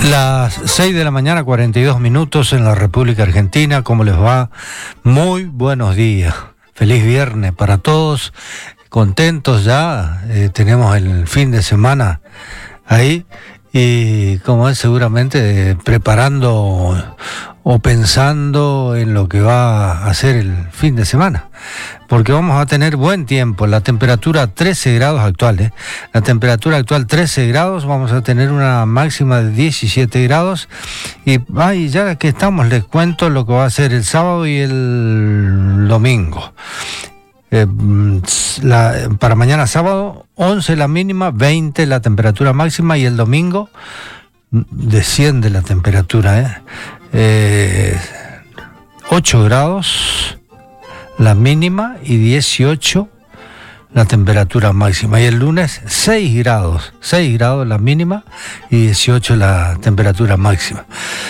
Las 6 de la mañana, 42 minutos en la República Argentina. ¿Cómo les va? Muy buenos días. Feliz viernes para todos. Contentos ya. Tenemos el fin de semana ahí. Y como es, seguramente preparando o pensando en lo que va a ser el fin de semana. Porque vamos a tener buen tiempo. La temperatura 13 grados actual, La temperatura actual 13 grados. Vamos a tener una máxima de 17 grados. Y ya que estamos, les cuento lo que va a ser el sábado y el domingo. Para mañana sábado, 11 la mínima, 20 la temperatura máxima, y el domingo desciende la temperatura, 8 grados la mínima y 18 la temperatura máxima. Y el lunes 6 grados la mínima y 18 la temperatura máxima.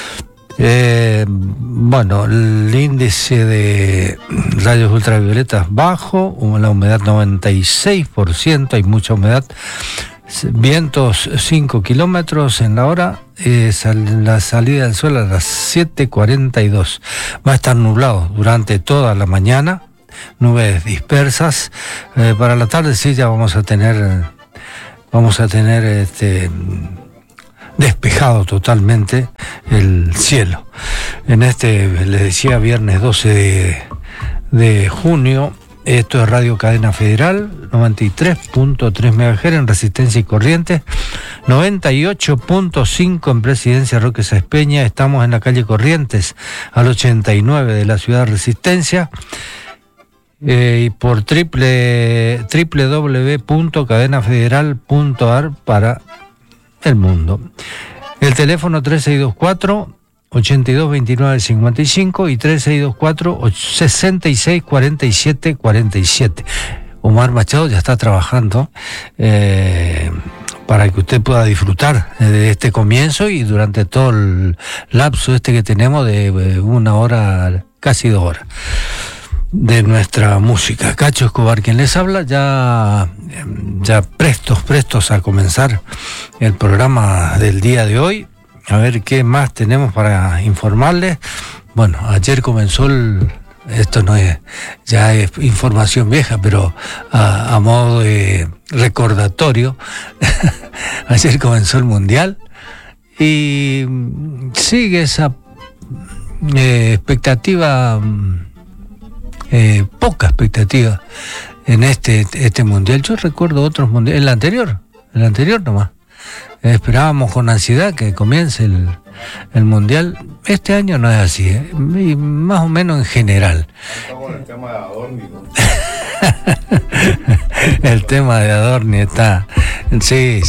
El índice de rayos ultravioletas bajo, la humedad 96%, hay mucha humedad, vientos 5 kilómetros en la hora, la salida del sol a las 7:42. Va a estar nublado durante toda la mañana, nubes dispersas. Para la tarde sí ya vamos a tener despejado totalmente el cielo. En les decía, viernes 12 de junio, esto es Radio Cadena Federal, 93.3 MHz en resistencia y corriente, 98.5 en Presidencia Roque Sáenz Peña. Estamos en la calle Corrientes, al 89 de la ciudad de Resistencia. Y por www.cadenafederal.ar para el mundo. El teléfono 3624-8229-55 y 3624-664747. Omar Machado ya está trabajando para que usted pueda disfrutar de este comienzo y durante todo el lapso que tenemos de 1 hora, casi 2 horas, de nuestra música. Cacho Escobar quien les habla, ya prestos a comenzar el programa del día de hoy. A ver qué más tenemos para informarles. Bueno, ayer comenzó esto no es, ya es información vieja, pero a modo de recordatorio, ayer comenzó el Mundial y sigue esa expectativa, poca expectativa en este mundial. Yo recuerdo otros mundiales, el anterior nomás. Esperábamos con ansiedad que comience el mundial. Este año no es así, y más o menos en general. El tema de Adorni, ¿no? El tema de Adorni está. Sí.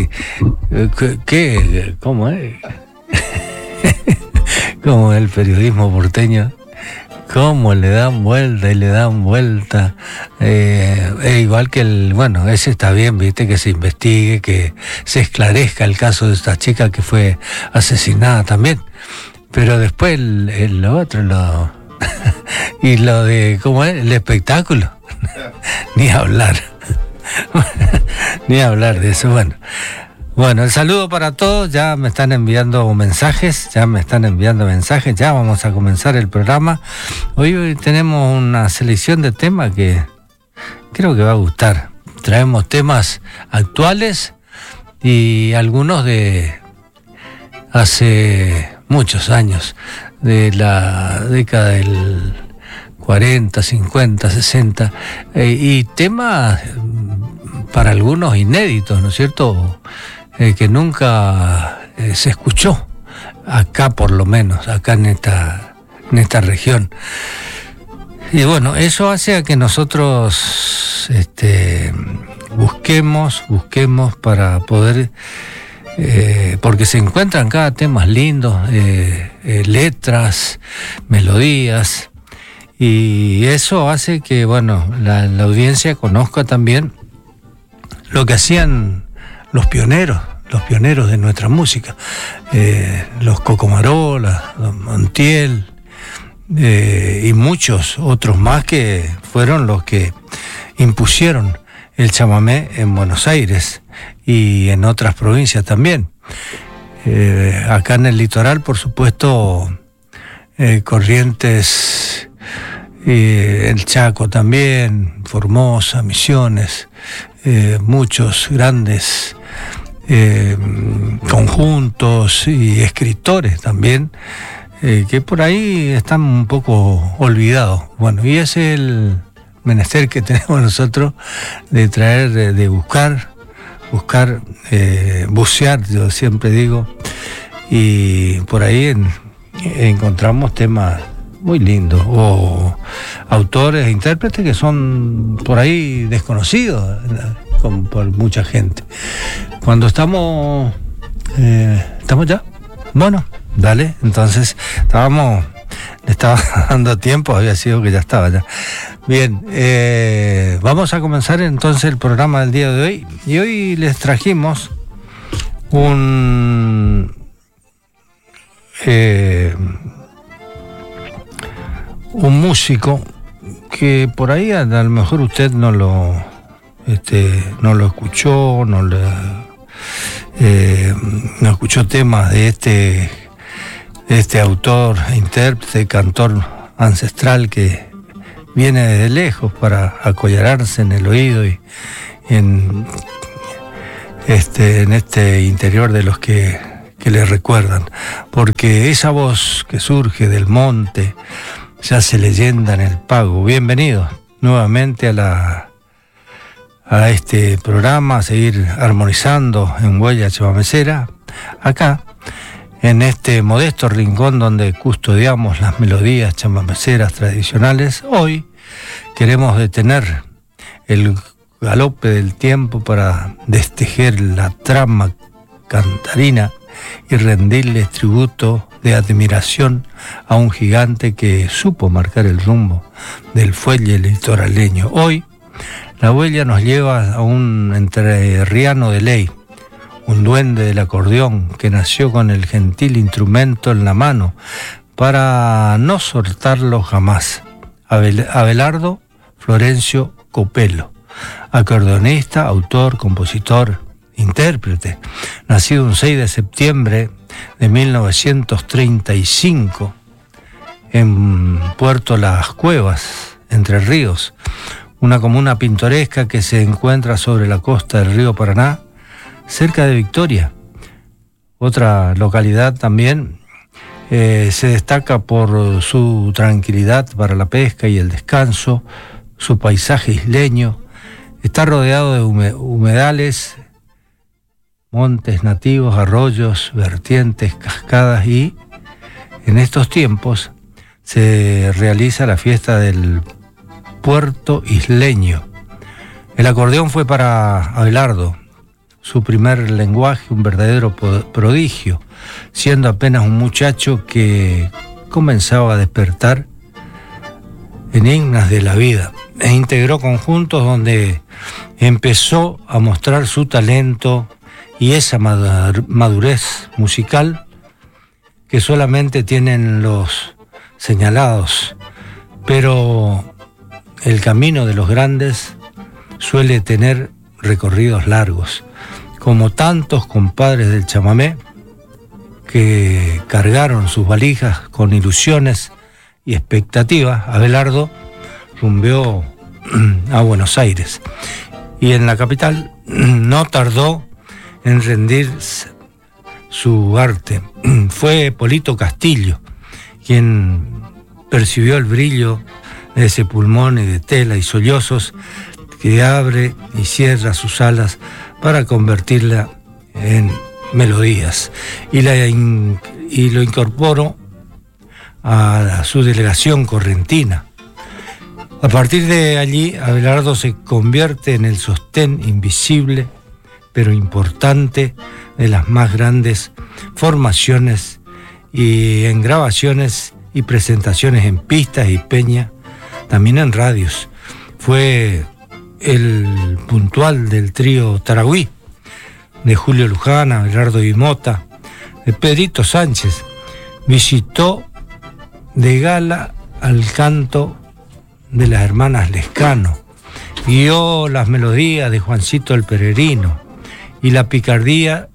¿Cómo es? ¿Cómo es el periodismo porteño? Cómo le dan vuelta y le dan vuelta. Igual que ese está bien, viste, que se investigue, que se esclarezca el caso de esta chica que fue asesinada también. Pero después lo otro, y lo de, ¿cómo es? El espectáculo. Ni hablar. Ni hablar de eso. Bueno, el saludo para todos. Ya me están enviando mensajes, ya vamos a comenzar el programa. Hoy tenemos una selección de temas que creo que va a gustar. Traemos temas actuales y algunos de hace muchos años, de la década del 40, 50, 60, y temas para algunos inéditos, ¿no es cierto?, que nunca se escuchó acá, por lo menos acá en esta región. Y bueno, eso hace a que nosotros busquemos para poder, porque se encuentran cada temas lindos, letras, melodías, y eso hace que la audiencia conozca también lo que hacían los pioneros de nuestra música, los Cocomarola, los Montiel, y muchos otros más que fueron los que impusieron el chamamé en Buenos Aires y en otras provincias también. Acá en el litoral, por supuesto, Corrientes, el Chaco también, Formosa, Misiones, muchos grandes conjuntos y escritores también, que por ahí están un poco olvidados. Bueno, y ese es el menester que tenemos nosotros de traer, de buscar, bucear, yo siempre digo, y por ahí encontramos temas muy lindos, o autores e intérpretes que son por ahí desconocidos por mucha gente. Cuando estamos ya, bueno, dale, entonces le estaba dando tiempo, había sido que ya estaba ya. Bien, vamos a comenzar entonces el programa del día de hoy, y hoy les trajimos un músico que por ahí a lo mejor usted no lo escuchó, no escuchó temas de este autor, intérprete, cantor ancestral que viene desde lejos para acollararse en el oído y en este interior de los que le recuerdan, porque esa voz que surge del monte se hace leyenda en el pago. Bienvenidos nuevamente a este programa, a seguir armonizando en Huella Chamamecera, acá en este modesto rincón donde custodiamos las melodías chamameceras tradicionales. Hoy queremos detener el galope del tiempo para destejer la trama cantarina y rendirles tributo de admiración a un gigante que supo marcar el rumbo del fuelle litoraleño. Hoy la huella nos lleva a un entrerriano de ley, un duende del acordeón que nació con el gentil instrumento en la mano para no soltarlo jamás. Abelardo Florencio Copelo, acordeonista, autor, compositor, intérprete, nacido un 6 de septiembre de 1935 en Puerto Las Cuevas, Entre Ríos, una comuna pintoresca que se encuentra sobre la costa del río Paraná, cerca de Victoria. Otra localidad también se destaca por su tranquilidad para la pesca y el descanso, su paisaje isleño, está rodeado de humedales, montes nativos, arroyos, vertientes, cascadas, y en estos tiempos se realiza la fiesta del Puerto Isleño. El acordeón fue para Abelardo su primer lenguaje, un verdadero prodigio, siendo apenas un muchacho que comenzaba a despertar enigmas de la vida, e integró conjuntos donde empezó a mostrar su talento y esa madurez musical que solamente tienen los señalados. Pero el camino de los grandes suele tener recorridos largos, como tantos compadres del chamamé que cargaron sus valijas con ilusiones y expectativas. Abelardo rumbeó a Buenos Aires y en la capital no tardó en rendir su arte. Fue Polito Castillo quien percibió el brillo de ese pulmón y de tela y sollozos que abre y cierra sus alas para convertirla en melodías, y lo incorporó a su delegación correntina. A partir de allí, Abelardo se convierte en el sostén invisible pero importante de las más grandes formaciones, y en grabaciones y presentaciones en pistas y peña, también en radios. Fue el puntual del trío Taragüí, de Julio Luján, Abelardo Mota, de Pedrito Sánchez. Visitó de gala al canto de las hermanas Lescano, guió las melodías de Juancito el Peregrino y la picardía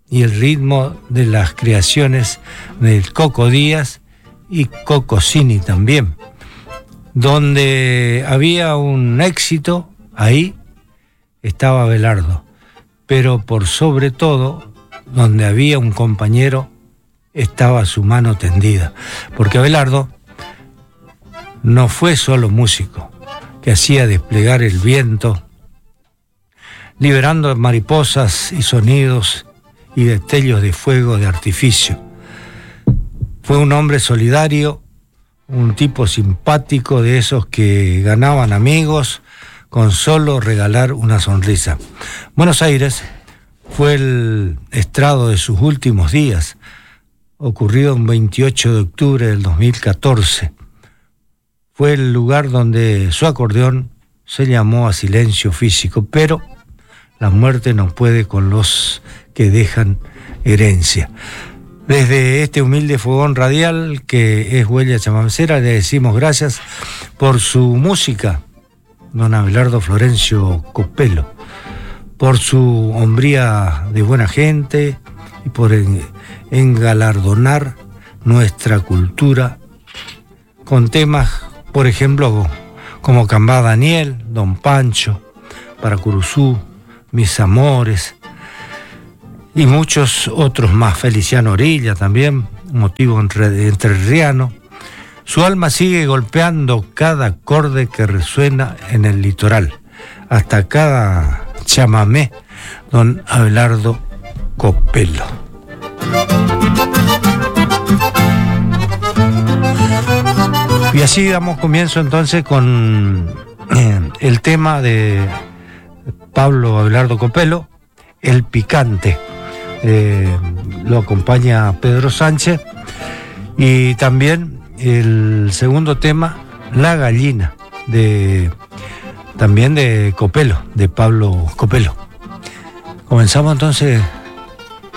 y el ritmo de las creaciones del Coco Díaz y Coco Cini también. Donde había un éxito, ahí estaba Abelardo, pero por sobre todo, donde había un compañero, estaba su mano tendida, porque Abelardo no fue solo músico, que hacía desplegar el viento, liberando mariposas y sonidos y destellos de fuego de artificio. Fue un hombre solidario, un tipo simpático, de esos que ganaban amigos con solo regalar una sonrisa. Buenos Aires fue el estrado de sus últimos días, ocurrido un 28 de octubre del 2014. Fue el lugar donde su acordeón se llamó a silencio físico, pero la muerte no puede con los que dejan herencia. Desde este humilde fogón radial que es Huella Chamancera, le decimos gracias por su música, don Abelardo Florencio Copelo, por su hombría de buena gente y por engalardonar nuestra cultura con temas, por ejemplo, como Cambá Daniel, Don Pancho, Para Curuzú, Mis Amores y muchos otros más. Feliciano Orilla también, motivo entrerriano. Su alma sigue golpeando cada acorde que resuena en el litoral, hasta cada chamamé, don Abelardo Copelo. Y así damos comienzo entonces con el tema de Pablo Abelardo Copelo, El Picante. Lo acompaña Pedro Sánchez, y también el segundo tema, La Gallina, también de Copelo, de Pablo Copelo. Comenzamos entonces